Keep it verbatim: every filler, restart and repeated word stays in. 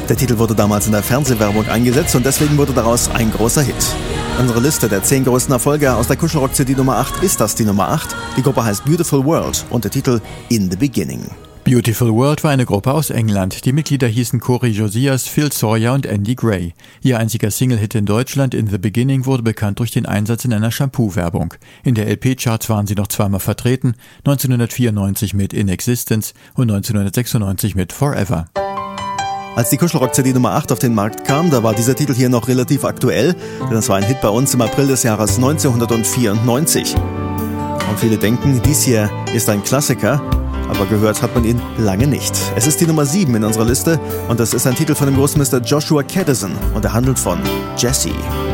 Der Titel wurde damals in der Fernsehwerbung eingesetzt und deswegen wurde daraus ein großer Hit. Unsere Liste der zehn größten Erfolge aus der Kuschelrock-C D Nummer acht ist das die Nummer acht. Die Gruppe heißt Beautiful World und der Titel In the Beginning. Beautiful World war eine Gruppe aus England. Die Mitglieder hießen Cory Josias, Phil Sawyer und Andy Gray. Ihr einziger Single-Hit in Deutschland, In the Beginning, wurde bekannt durch den Einsatz in einer Shampoo-Werbung. In der L P-Charts waren sie noch zweimal vertreten, neunzehnhundertvierundneunzig mit In Existence und neunzehnhundertsechsundneunzig mit Forever. Als die Kuschelrock-C D Nummer acht auf den Markt kam, da war dieser Titel hier noch relativ aktuell, denn das war ein Hit bei uns im April des Jahres neunzehnhundertvierundneunzig. Und viele denken, dies hier ist ein Klassiker, aber gehört hat man ihn lange nicht. Es ist die Nummer sieben in unserer Liste und das ist ein Titel von dem großen Mister Joshua Kadison und er handelt von Jessie.